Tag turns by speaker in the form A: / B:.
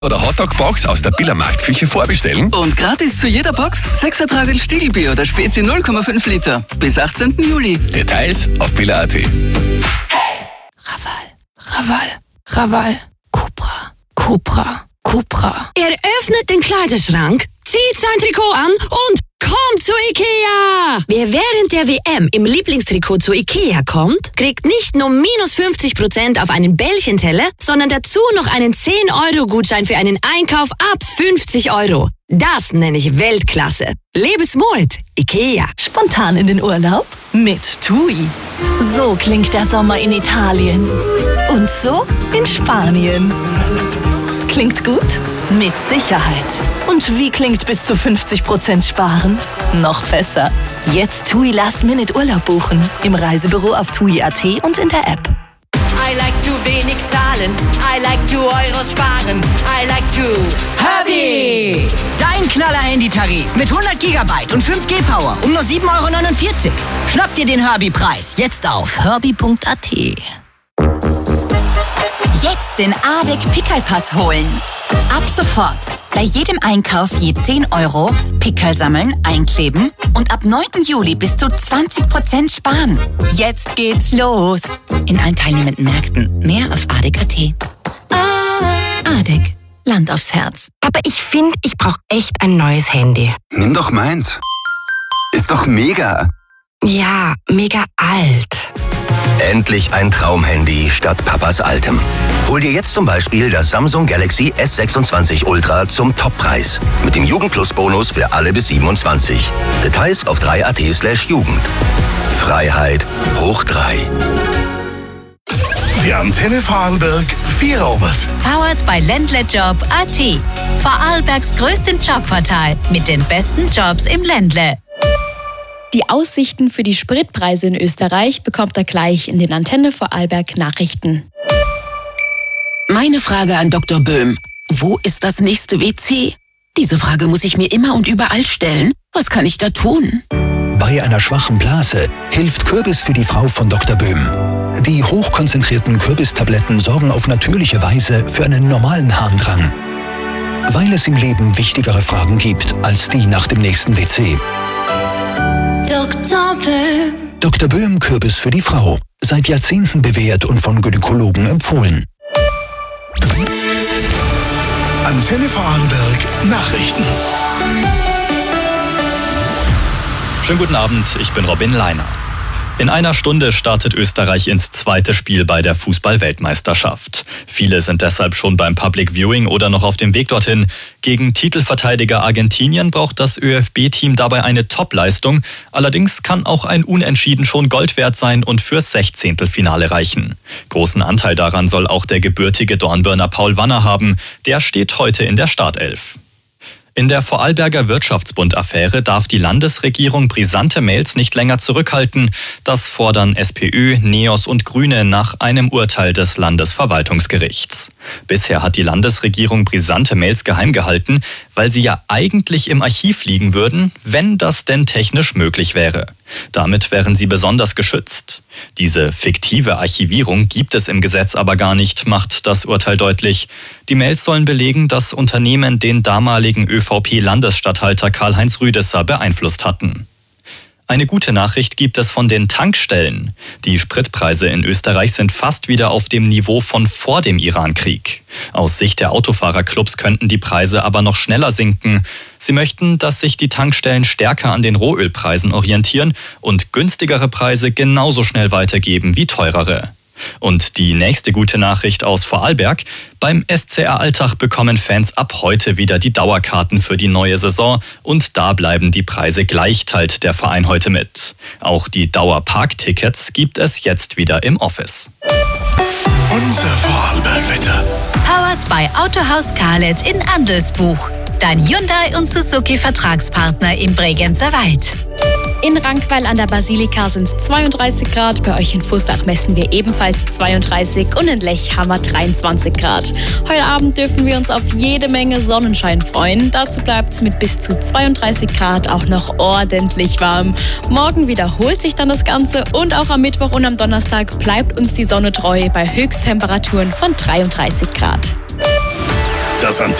A: oder Hotdog-Box aus der Biller Marktküche vorbestellen.
B: Und gratis zu jeder Box 6er Tragel Stiegelbier oder Spezi 0,5 Liter. Bis 18. Juli.
A: Details auf biller.at.
C: Raval. Cupra. Er öffnet den Kleiderschrank, zieht sein Trikot an und kommt zu Ikea! Wer während der WM im Lieblingstrikot zu Ikea kommt, kriegt nicht nur minus 50% auf einen Bällchenteller, sondern dazu noch einen 10-Euro-Gutschein für einen Einkauf ab 50 Euro. Das nenne ich Weltklasse. Lebe smart, Ikea.
D: Spontan in den Urlaub? Mit TUI. So klingt der Sommer in Italien. Und so in Spanien. Klingt gut? Mit Sicherheit. Und wie klingt bis zu 50% sparen? Noch besser. Jetzt TUI Last-Minute Urlaub buchen. Im Reisebüro auf TUI.at und in der App.
E: I like zu wenig zahlen. I like to Euros sparen. I like to
F: Herbie! Dein Knaller-Handy-Tarif mit 100 GB und 5G Power um nur 7,49 €. Schnapp dir den Herbie-Preis jetzt auf herbie.at.
G: Jetzt den ADEC Pickelpass holen. Ab sofort. Bei jedem Einkauf je 10 Euro, Pickel sammeln, einkleben und ab 9. Juli bis zu 20% sparen. Jetzt geht's los. In allen teilnehmenden Märkten. Mehr auf ADEC.at. ADEC. Land aufs Herz.
C: Aber ich finde, ich brauche echt ein neues Handy.
H: Nimm doch meins. Ist doch mega.
C: Ja, mega alt.
A: Endlich ein Traumhandy statt Papas altem. Hol dir jetzt zum Beispiel das Samsung Galaxy S26 Ultra zum Toppreis. Mit dem Jugendplus-Bonus für alle bis 27. Details auf 3.at/Jugend. Freiheit hoch 3.
I: Die Antenne Vorarlberg Vierobert.
G: Powered by Ländlejob.at. Vorarlbergs größtem Jobportal mit den besten Jobs im Ländle.
J: Die Aussichten für die Spritpreise in Österreich bekommt ihr gleich in den Antenne Vorarlberg Nachrichten.
K: Meine Frage an Dr. Böhm. Wo ist das nächste WC? Diese Frage muss ich mir immer und überall stellen. Was kann ich da tun?
L: Bei einer schwachen Blase hilft Kürbis für die Frau von Dr. Böhm. Die hochkonzentrierten Kürbistabletten sorgen auf natürliche Weise für einen normalen Harndrang. Weil es im Leben wichtigere Fragen gibt als die nach dem nächsten WC.
C: Dr. Böhm.
L: Dr. Böhm Kürbis für die Frau. Seit Jahrzehnten bewährt und von Gynäkologen empfohlen.
I: Antenne Vorarlberg Nachrichten.
M: Schönen guten Abend, ich bin Robin Leiner. In einer Stunde startet Österreich ins zweite Spiel bei der Fußball-Weltmeisterschaft. Viele sind deshalb schon beim Public Viewing oder noch auf dem Weg dorthin. Gegen Titelverteidiger Argentinien braucht das ÖFB-Team dabei eine Top-Leistung. Allerdings kann auch ein Unentschieden schon Gold wert sein und fürs Sechzehntelfinale reichen. Großen Anteil daran soll auch der gebürtige Dornbirner Paul Wanner haben. Der steht heute in der Startelf. In der Vorarlberger Wirtschaftsbund-Affäre darf die Landesregierung brisante Mails nicht länger zurückhalten. Das fordern SPÖ, NEOS und Grüne nach einem Urteil des Landesverwaltungsgerichts. Bisher hat die Landesregierung brisante Mails geheim gehalten, weil sie ja eigentlich im Archiv liegen würden, wenn das denn technisch möglich wäre. Damit wären sie besonders geschützt. Diese fiktive Archivierung gibt es im Gesetz aber gar nicht, macht das Urteil deutlich. Die Mails sollen belegen, dass Unternehmen den damaligen ÖVP-Landesstatthalter Karl-Heinz Rüdesser beeinflusst hatten. Eine gute Nachricht gibt es von den Tankstellen. Die Spritpreise in Österreich sind fast wieder auf dem Niveau von vor dem Irankrieg. Aus Sicht der Autofahrerclubs könnten die Preise aber noch schneller sinken. Sie möchten, dass sich die Tankstellen stärker an den Rohölpreisen orientieren und günstigere Preise genauso schnell weitergeben wie teurere. Und die nächste gute Nachricht aus Vorarlberg: Beim SCR Alltag bekommen Fans ab heute wieder die Dauerkarten für die neue Saison und da bleiben die Preise gleich, teilt der Verein heute mit. Auch die Dauerparktickets gibt es jetzt wieder im Office.
I: Unser Vorarlberg-Wetter.
G: Powered by Autohaus Karlet in Andelsbuch. Dein Hyundai und Suzuki Vertragspartner im Bregenzer Wald.
J: In Rankweil an der Basilika sind es 32 Grad, bei euch in Fussach messen wir ebenfalls 32 und in Lech haben wir 23 Grad. Heute Abend dürfen wir uns auf jede Menge Sonnenschein freuen. Dazu bleibt es mit bis zu 32 Grad auch noch ordentlich warm. Morgen wiederholt sich dann das Ganze und auch am Mittwoch und am Donnerstag bleibt uns die Sonne treu bei Höchsttemperaturen von 33 Grad.
I: Das